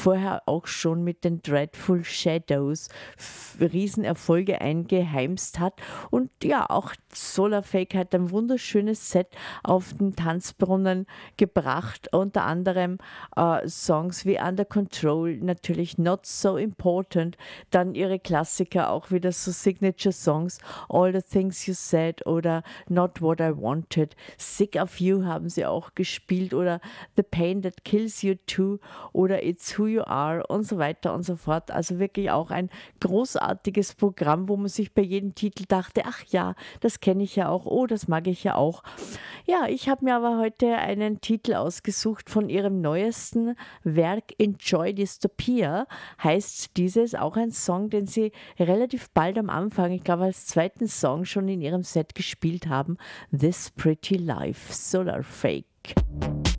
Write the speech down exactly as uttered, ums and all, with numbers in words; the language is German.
vorher auch schon mit den Dreadful Shadows f- Riesenerfolge eingeheimst hat. Und ja, auch Solarfake hat ein wunderschönes Set auf den Tanzbrunnen gebracht, unter anderem äh, Songs wie Under Control, natürlich Not So Important, dann ihre Klassiker, auch wieder so Signature-Songs, All the Things You Said oder Not What I Wanted, Sick of You haben sie auch gespielt oder The Pain That Kills You Too oder It's Who You Are und so weiter und so fort. Also wirklich auch ein großartiges Programm, wo man sich bei jedem Titel dachte, ach ja, das kenne ich ja auch, oh, das mag ich ja auch. Ja, ich habe mir aber heute einen Titel ausgesucht von ihrem neuesten Werk Enjoy Dystopia, heißt dieses, auch ein Song, den sie relativ bald am Anfang, ich glaube als zweiten Song schon in ihrem Set gespielt haben, This Pretty Life, Solar Fake.